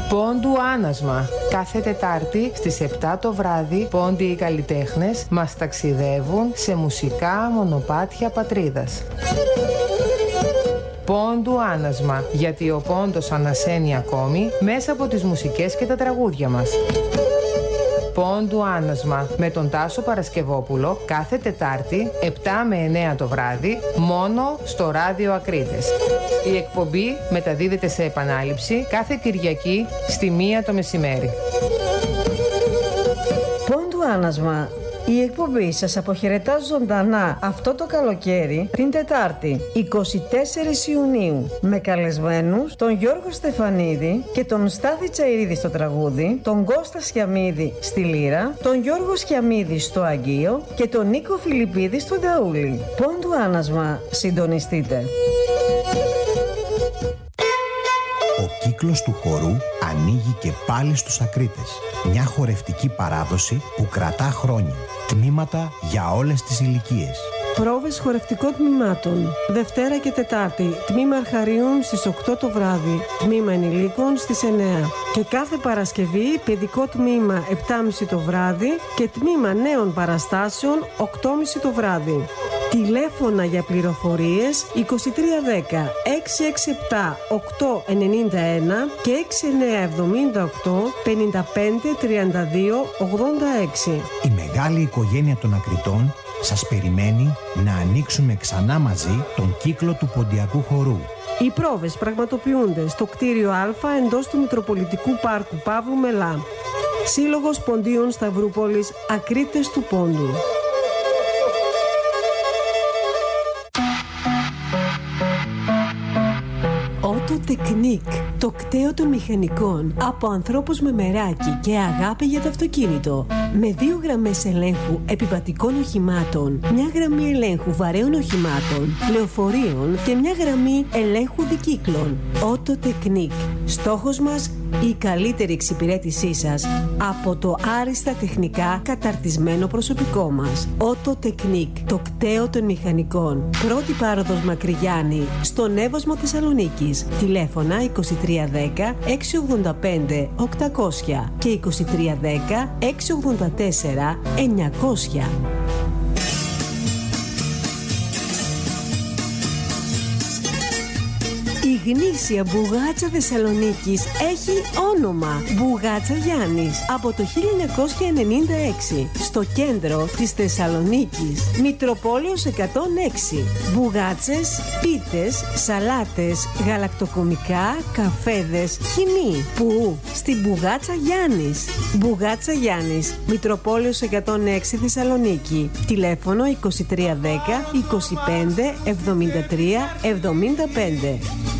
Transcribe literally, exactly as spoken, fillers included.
Πόντου Άνασμα. Κάθε Τετάρτη στις επτά το βράδυ, πόντιοι οι καλλιτέχνες μας ταξιδεύουν σε μουσικά μονοπάτια πατρίδας. Πόντου Άνασμα, γιατί ο πόντος ανασένει ακόμη μέσα από τις μουσικές και τα τραγούδια μας. Πόντου Άνασμα με τον Τάσο Παρασκευόπουλο κάθε Τετάρτη επτά με εννέα το βράδυ μόνο στο Ράδιο Ακρίτες. Η εκπομπή μεταδίδεται σε επανάληψη κάθε Κυριακή στη μία το μεσημέρι. Πόντου Άνασμα. Η εκπομπή σας αποχαιρετά ζωντανά αυτό το καλοκαίρι την Τετάρτη εικοστή τέταρτη Ιουνίου με καλεσμένους τον Γιώργο Στεφανίδη και τον Στάθη Τσαϊρίδη στο τραγούδι, τον Κώστα Σιαμίδη στη λύρα, τον Γιώργο Σιαμίδη στο αγγείο και τον Νίκο Φιλιππίδη στο νταούλι. Πόντου Άνασμα, συντονιστείτε. Ο κύκλος του χορού ανοίγει και πάλι στους Ακρίτες. Μια χορευτική παράδοση που κρατά χρόνια. Τμήματα για όλες τις ηλικίες. Πρόβες χορευτικών τμήματων. Δευτέρα και Τετάρτη. Τμήμα Αρχαρίων στις οκτώ το βράδυ. Τμήμα Ενηλίκων στις εννέα. Και κάθε Παρασκευή παιδικό τμήμα επτά και μισή το βράδυ και τμήμα νέων παραστάσεων οκτώ και μισή το βράδυ. Τηλέφωνα για πληροφορίες είκοσι τρία δέκα έξι έξι επτά οκτώ εννιά ένα και έξι εννιά εβδομήντα οκτώ πενήντα πέντε τριάντα δύο ογδόντα έξι. Η μεγάλη οικογένεια των Ακριτών σας περιμένει να ανοίξουμε ξανά μαζί τον κύκλο του ποντιακού χορού. Οι πρόβες πραγματοποιούνται στο κτίριο Α εντός του Μητροπολιτικού Πάρκου Παύλου Μελά. Σύλλογος Ποντίων Σταυρούπολης Ακρίτες του Πόντου. Τεκνίκ, το κταίο των μηχανικών από ανθρώπους με μεράκι και αγάπη για το αυτοκίνητο. Με δύο γραμμές ελέγχου επιβατικών οχημάτων, μια γραμμή ελέγχου βαρέων οχημάτων, λεωφορείων και μια γραμμή ελέγχου δικύκλων. Ότο Τεκνίκ. Στόχος μας, η καλύτερη εξυπηρέτησή σας από το άριστα τεχνικά καταρτισμένο προσωπικό μας. Ότο Τεκνίκ, το κταίο των μηχανικών. Πρώτη πάροδος Μακρυγιάννη, στον Εύωσμο Θεσσαλονίκης. Τηλέφωνα είκοσι τρία δέκα έξι ογδόντα πέντε οκτακόσια και είκοσι τρία δέκα έξι ογδόντα τέσσερα εννιακόσια. Η γνήσια μπουγάτσα Θεσσαλονίκης έχει όνομα Μπουγάτσα Γιάννης από το χίλια εννιακόσια ενενήντα έξι στο κέντρο της Θεσσαλονίκης. Μητροπόλεως εκατόν έξι. Μπουγάτσες, πίτες, σαλάτες, γαλακτοκομικά, καφέδες, χυμή. Πού? Στην Μπουγάτσα Γιάννης. Μπουγάτσα Γιάννης, Μητροπόλεως εκατόν έξι Θεσσαλονίκη. Τηλέφωνο είκοσι τρία δέκα είκοσι πέντε εβδομήντα τρία εβδομήντα πέντε.